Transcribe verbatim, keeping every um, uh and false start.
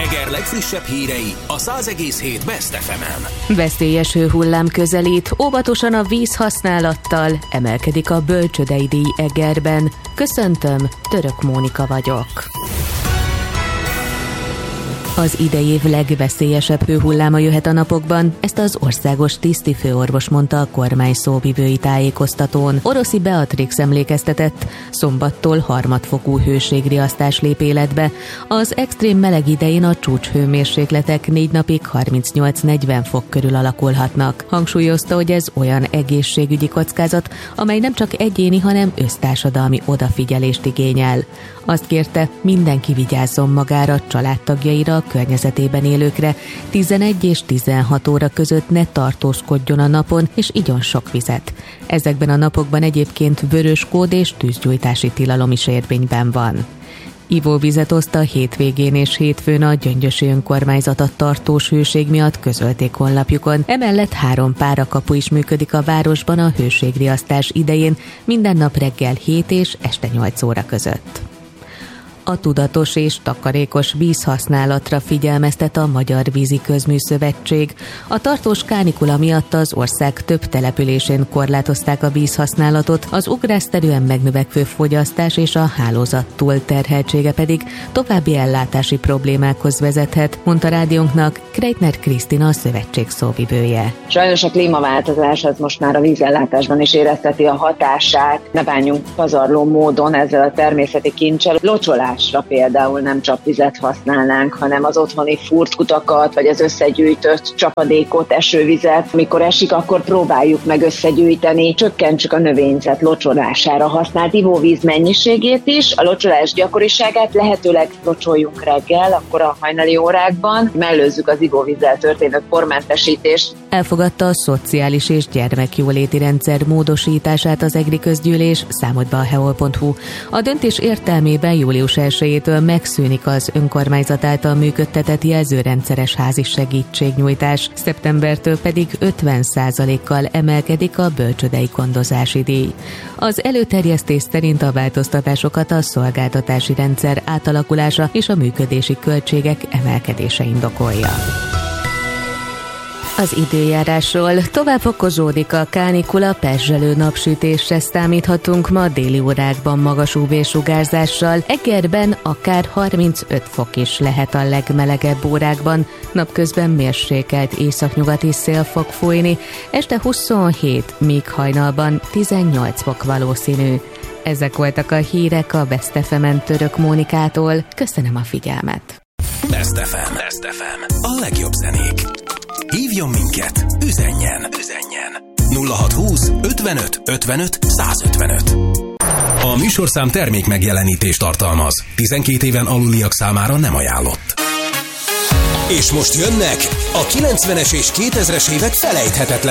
Eger legfrissebb hírei a száz egész hét Best ef emen. Veszélyes hőhullám közelít, óvatosan a vízhasználattal, emelkedik a bölcsődei díj Egerben. Köszöntöm, Török Mónika vagyok. Az idei év legveszélyesebb hőhulláma jöhet a napokban, ezt az országos tisztifőorvos mondta a kormány szóvivői tájékoztatón. Oroszi Beatrix emlékeztetett, szombattól harmadfokú hőségriasztás lép életbe. Az extrém meleg idején a csúcshőmérsékletek négy napig harmincnyolc-negyven fok körül alakulhatnak. Hangsúlyozta, hogy ez olyan egészségügyi kockázat, amely nem csak egyéni, hanem össztársadalmi odafigyelést igényel. Azt kérte, mindenki vigyázzon magára, családtagjaira, környezetében élőkre, tizenegy és tizenhat óra között ne tartózkodjon a napon, és igyon sok vizet. Ezekben a napokban egyébként vörös kód és tűzgyújtási tilalom is érvényben van. Ivóvizet oszt a hétvégén és hétfőn a Gyöngyösi önkormányzat a tartós hőség miatt, közölték honlapjukon. Emellett három párakapu is működik a városban a hőségriasztás idején, minden nap reggel hét és este nyolc óra között. A tudatos és takarékos vízhasználatra figyelmeztet a Magyar Vízi Közműszövetség. A tartós kánikula miatt az ország több településén korlátozták a vízhasználatot, az ugrásszerűen megnövekvő fogyasztás és a hálózat túlterheltsége pedig további ellátási problémákhoz vezethet, mondta rádiónknak Kreitner Krisztina, a szövetség szóvivője. Sajnos a klímaváltozás az most már a vízellátásban is érezteti a hatását. Ne bánjunk pazarló módon ezzel a természeti kincsel. Locsolás például nem csapvizet használnánk, hanem az otthoni furtkutakat, vagy az összegyűjtött csapadékot, esővizet. Amikor esik, akkor próbáljuk meg összegyűjteni, csökkentsük a növényzet locsolására használt ivóvíz mennyiségét is, a locsolás gyakoriságát, lehetőleg locsoljunk reggel, akkor a hajnali órákban, mellőzzük az ivóvízzel történő pormentesítést. Elfogadta a szociális és gyermekjóléti rendszer módosítását az EGRI közgyűlés, számolt be a heol pont hu. A döntés értelmében július elsejétől megszűnik az önkormányzat által működtetett jelzőrendszeres házi segítségnyújtás, szeptembertől pedig ötven százalékkal emelkedik a bölcsődei gondozási díj. Az előterjesztés szerint a változtatásokat a szolgáltatási rendszer átalakulása és a működési költségek emelkedése indokolja. Az időjárásról tovább fokozódik a kánikula, perzselő napsütésre számíthatunk ma déli órákban magas ú vé-sugárzással, Egerben akár harmincöt fok is lehet a legmelegebb órákban, napközben mérsékelt északnyugati szél fog fújni, este huszonhét, míg hajnalban tizennyolc fok valószínű. Ezek voltak a hírek a Best ef emen Török Mónikától. Köszönöm a figyelmet! Best ef em. Best ef em. A legjobb zenék. Hívjon minket, üzenjen, üzenjen. nulla hat húsz ötvenöt ötvenöt százötvenöt. A műsorszám termék megjelenítést tartalmaz. tizenkét éven aluliak számára nem ajánlott. És most jönnek a kilencvenes és kétezres évek felejthetetlen